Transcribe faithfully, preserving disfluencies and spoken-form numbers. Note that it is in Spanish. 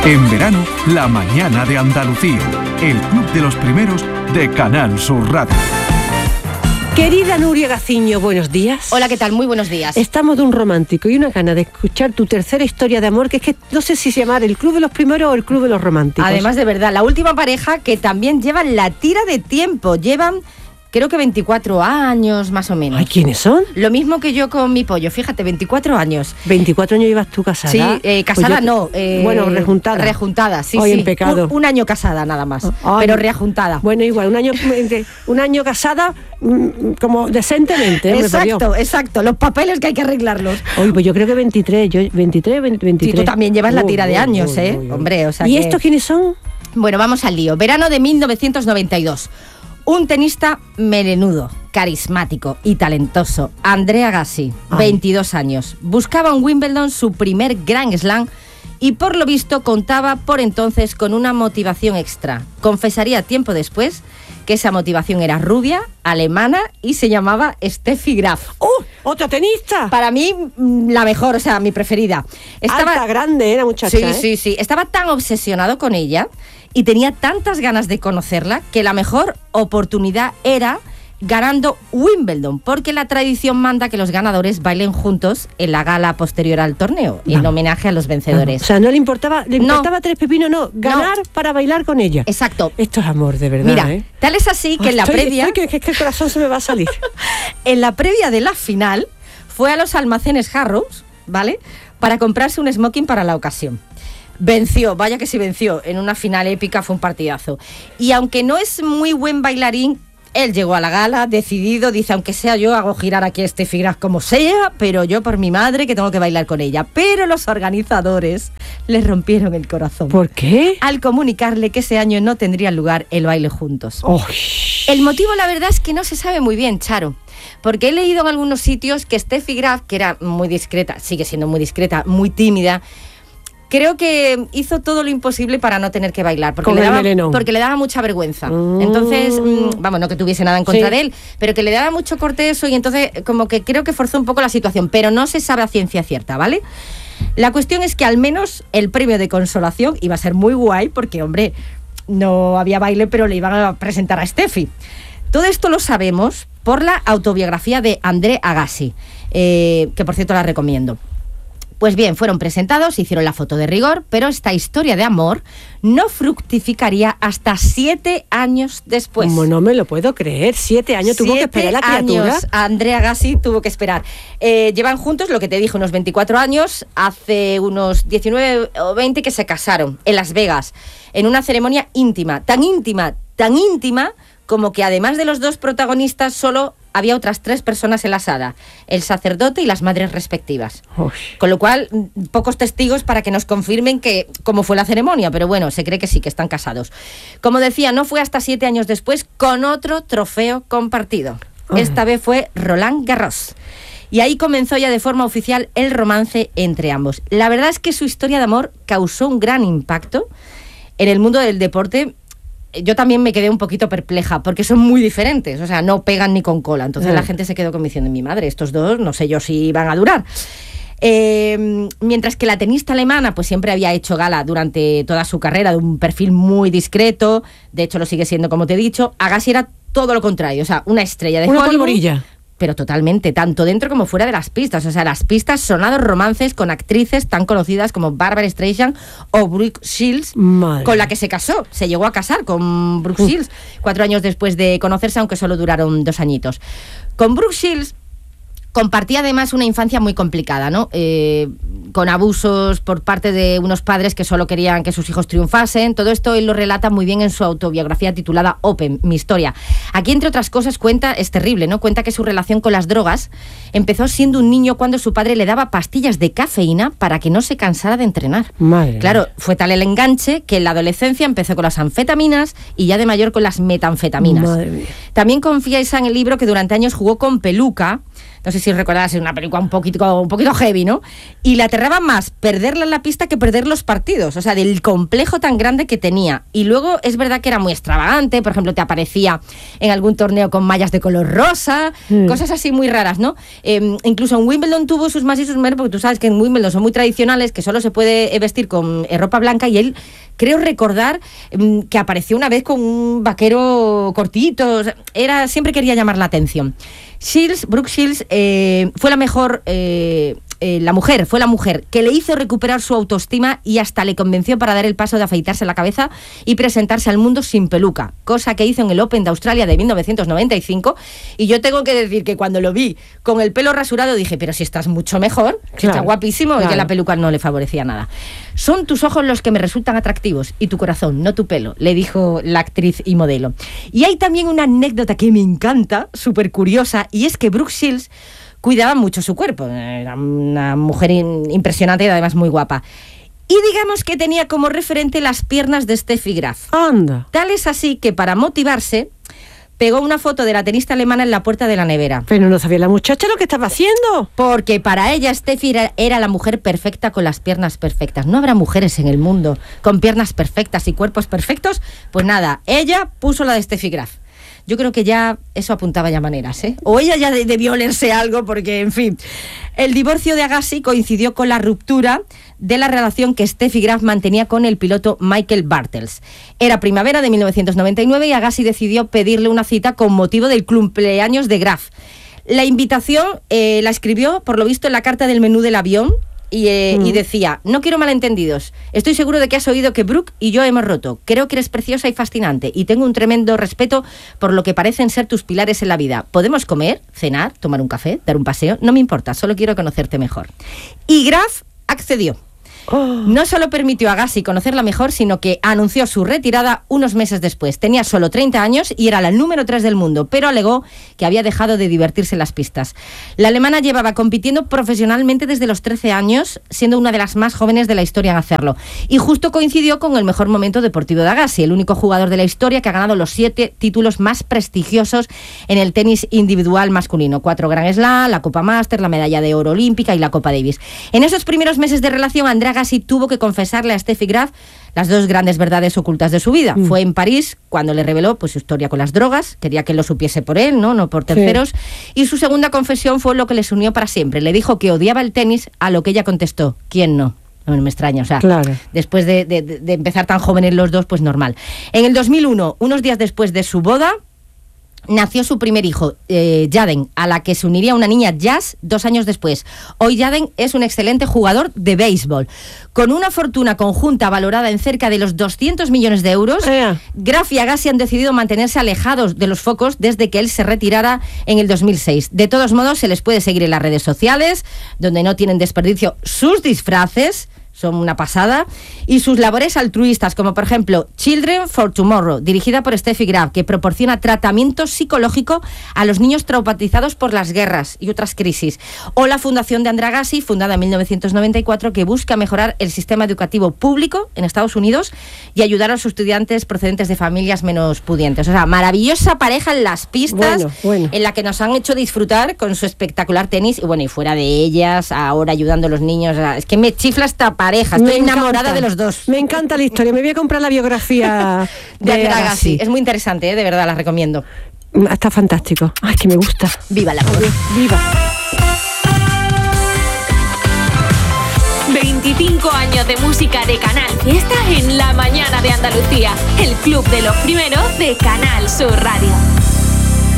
En verano, la mañana de Andalucía. El club de los primeros de Canal Sur Radio. Querida Nuria Gaciño, buenos días. Hola, ¿qué tal? Muy buenos días. Estamos de un romántico y una gana de escuchar tu tercera historia de amor, que es que no sé si se llamar el Club de los Primeros o el Club de los Románticos. Además, de verdad, la última pareja que también llevan la tira de tiempo. Llevan, creo que veinticuatro años, más o menos. Ay, ¿quiénes son? Lo mismo que yo con mi pollo, fíjate, veinticuatro años. ¿veinticuatro años llevas tú casada? Sí, eh, casada pues yo, no. Eh, bueno, rejuntada. Rejuntada, sí, Ay, sí. en pecado. Un, un año casada nada más, Ay, pero rejuntada. Bueno, igual, un año, un año casada como decentemente. ¿eh? Exacto, exacto. Los papeles que hay que arreglarlos. Oye, pues yo creo que veintitrés, yo veintitrés, veintitrés. Sí, tú también llevas oh, la tira oh, de años, oh, ¿eh? oh, oh. Hombre, o sea ¿Y que... estos quiénes son? Bueno, vamos al lío. Verano de mil novecientos noventa y dos. Un tenista melenudo, carismático y talentoso, Andrea Agassi, Ay. veintidós años. Buscaba en Wimbledon su primer Grand Slam y por lo visto contaba por entonces con una motivación extra. Confesaría tiempo después que esa motivación era rubia, alemana y se llamaba Steffi Graf. ¡Oh! ¡Otra tenista! Para mí, la mejor, o sea, mi preferida. Estaba Alta, grande, era muchacha. Sí, ¿eh? sí, sí. Estaba tan obsesionado con ella y tenía tantas ganas de conocerla que la mejor oportunidad era ganando Wimbledon, porque la tradición manda que los ganadores bailen juntos en la gala posterior al torneo, Vamos. en homenaje a los vencedores. Vamos. O sea, no le importaba, le importaba no. tres pepinos, no, ganar no. para bailar con ella. Exacto. Esto es amor, de verdad. Mira, ¿eh? tal es así que oh, en la estoy, previa... Estoy, que, que el corazón se me va a salir. En la previa de la final, fue a los almacenes Harrods, ¿vale?, para comprarse un smoking para la ocasión. Venció, vaya que sí venció, en una final épica, fue un partidazo. Y aunque no es muy buen bailarín, él llegó a la gala decidido, dice, aunque sea yo hago girar aquí a Steffi Graf como sea, pero yo por mi madre que tengo que bailar con ella. Pero los organizadores le rompieron el corazón. ¿Por qué? Al comunicarle que ese año no tendría lugar el baile juntos. Oh. El motivo, la verdad, es que no se sabe muy bien, Charo. Porque he leído en algunos sitios que Steffi Graf, que era muy discreta, sigue siendo muy discreta, muy tímida, creo que hizo todo lo imposible para no tener que bailar, porque, le daba, porque le daba mucha vergüenza. Mm. Entonces, mmm, vamos, no que tuviese nada en contra sí. de él, pero que le daba mucho corte eso y entonces como que creo que forzó un poco la situación, pero no se sabe a ciencia cierta, ¿vale? La cuestión es que al menos el premio de consolación iba a ser muy guay, porque, hombre, no había baile, pero le iban a presentar a Steffi. Todo esto lo sabemos por la autobiografía de Andrea Agassi, eh, que por cierto la recomiendo. Pues bien, fueron presentados, hicieron la foto de rigor, pero esta historia de amor no fructificaría hasta siete años después. Como no me lo puedo creer, siete años tuvo que esperar la criatura. Años Andrea Agassi tuvo que esperar. Eh, llevan juntos, lo que te dije, unos veinticuatro años, hace unos diecinueve o veinte que se casaron en Las Vegas, en una ceremonia íntima, tan íntima, tan íntima, como que además de los dos protagonistas solo había otras tres personas en la sala, el sacerdote y las madres respectivas. Uy. Con lo cual, pocos testigos para que nos confirmen que cómo fue la ceremonia, pero bueno, se cree que sí, que están casados. Como decía, no fue hasta siete años después con otro trofeo compartido. Uy. Esta vez fue Roland Garros. Y ahí comenzó ya de forma oficial el romance entre ambos. La verdad es que su historia de amor causó un gran impacto en el mundo del deporte. Yo también me quedé un poquito perpleja, porque son muy diferentes, o sea, no pegan ni con cola. Entonces mm. la gente se quedó como diciendo, mi madre, estos dos, no sé yo si van a durar. Eh, mientras que la tenista alemana, pues siempre había hecho gala durante toda su carrera de un perfil muy discreto, de hecho lo sigue siendo, como te he dicho. Agassi era todo lo contrario, o sea, una estrella de Una Hollywood. polvorilla. Pero totalmente, tanto dentro como fuera de las pistas. O sea, las pistas, sonados romances con actrices tan conocidas como Barbara Streisand o Brooke Shields, Madre. Con la que se casó. Se llegó a casar con Brooke uh. Shields cuatro años después de conocerse, aunque solo duraron dos añitos. Con Brooke Shields compartía además una infancia muy complicada, ¿no? Eh, con abusos por parte de unos padres que solo querían que sus hijos triunfasen. Todo esto él lo relata muy bien en su autobiografía titulada Open, mi historia. Aquí, entre otras cosas, cuenta, es terrible, ¿no? Cuenta que su relación con las drogas empezó siendo un niño cuando su padre le daba pastillas de cafeína para que no se cansara de entrenar. Madre claro, mía. Fue tal el enganche que en la adolescencia empezó con las anfetaminas y ya de mayor con las metanfetaminas. Madre mía. También confiesa en el libro que durante años jugó con peluca, no sé si recordarás, es una película un poquito, un poquito heavy, ¿no? Y le aterraba más perderla en la pista que perder los partidos, o sea, del complejo tan grande que tenía. Y luego es verdad que era muy extravagante, por ejemplo, te aparecía en algún torneo con mallas de color rosa, mm. cosas así muy raras, ¿no? Eh, incluso en Wimbledon tuvo sus más y sus menos, porque tú sabes que en Wimbledon son muy tradicionales, que solo se puede vestir con eh, ropa blanca, y él, creo recordar eh, que apareció una vez con un vaquero cortito, o sea, era, siempre quería llamar la atención. Shields, Brooke Shields, eh, fue la mejor, eh, eh, la mujer, fue la mujer que le hizo recuperar su autoestima y hasta le convenció para dar el paso de afeitarse la cabeza y presentarse al mundo sin peluca, cosa que hizo en el Open de Australia de mil novecientos noventa y cinco. Y yo tengo que decir que cuando lo vi con el pelo rasurado dije, pero si estás mucho mejor, claro, está guapísimo, claro. Y que la peluca no le favorecía nada. Son tus ojos los que me resultan atractivos y tu corazón, no tu pelo, le dijo la actriz y modelo. Y hay también una anécdota que me encanta, súper curiosa, y es que Brooke Shields cuidaba mucho su cuerpo. Era una mujer impresionante y además muy guapa. Y digamos que tenía como referente las piernas de Steffi Graf. Anda. Tal es así que para motivarse pegó una foto de la tenista alemana en la puerta de la nevera. Pero no sabía la muchacha lo que estaba haciendo. Porque para ella Steffi era, era la mujer perfecta con las piernas perfectas. No habrá mujeres en el mundo con piernas perfectas y cuerpos perfectos. Pues nada, ella puso la de Steffi Graf. Yo creo que ya eso apuntaba ya maneras, ¿eh? O ella ya de, debió olerse algo, porque, en fin. El divorcio de Agassi coincidió con la ruptura de la relación que Steffi Graf mantenía con el piloto Michael Bartels. Era primavera de mil novecientos noventa y nueve y Agassi decidió pedirle una cita con motivo del cumpleaños de Graf. La invitación eh, la escribió, por lo visto, en la carta del menú del avión. Y, eh, mm. y decía, no quiero malentendidos, estoy seguro de que has oído que Brooke y yo hemos roto, creo que eres preciosa y fascinante y tengo un tremendo respeto por lo que parecen ser tus pilares en la vida. ¿Podemos comer, cenar, tomar un café, dar un paseo? No me importa, solo quiero conocerte mejor. Y Graf accedió. Oh. No solo permitió a Agassi conocerla mejor, sino que anunció su retirada unos meses después. Tenía solo treinta años y era la número tres del mundo, pero alegó que había dejado de divertirse en las pistas. La alemana llevaba compitiendo profesionalmente desde los trece años, siendo una de las más jóvenes de la historia en hacerlo. Y justo coincidió con el mejor momento deportivo de Agassi, el único jugador de la historia que ha ganado los siete títulos más prestigiosos en el tenis individual masculino. Cuatro Grand Slam, la Copa Master, la medalla de oro olímpica y la Copa Davis. En esos primeros meses de relación, Andrea Agassi tuvo que confesarle a Steffi Graf las dos grandes verdades ocultas de su vida. Mm. Fue en París cuando le reveló pues, su historia con las drogas, quería que lo supiese por él, no, no por terceros, sí. Y su segunda confesión fue lo que les unió para siempre. Le dijo que odiaba el tenis, a lo que ella contestó, ¿quién no? No me extraña, o sea, claro. Después de, de, de empezar tan jóvenes los dos, pues normal. En el dos mil uno, unos días después de su boda, nació su primer hijo, eh, Jaden, a la que se uniría una niña Jazz dos años después. Hoy Jaden es un excelente jugador de béisbol. Con una fortuna conjunta valorada en cerca de los doscientos millones de euros, yeah. Graf y Agassi han decidido mantenerse alejados de los focos desde que él se retirara en el dos mil seis. De todos modos, se les puede seguir en las redes sociales, donde no tienen desperdicio sus disfraces, son una pasada, y sus labores altruistas, como por ejemplo Children for Tomorrow, dirigida por Steffi Graf, que proporciona tratamiento psicológico a los niños traumatizados por las guerras y otras crisis, o la Fundación de Andrea Agassi, fundada en mil novecientos noventa y cuatro, que busca mejorar el sistema educativo público en Estados Unidos y ayudar a los estudiantes procedentes de familias menos pudientes. O sea, maravillosa pareja en las pistas, bueno, bueno. en la que nos han hecho disfrutar con su espectacular tenis, y bueno, y fuera de ellas, ahora ayudando a los niños. O sea, es que me chifla esta pareja, estoy me enamorada encanta. de los dos. Me encanta la historia, me voy a comprar la biografía de, de Andrea Agassi. Es muy interesante, ¿eh? De verdad, la recomiendo. Está fantástico. Ay, que me gusta. Viva la moda. Viva. veinticinco años de música de Canal Fiesta en la mañana de Andalucía. El club de los primeros de Canal Sur Radio.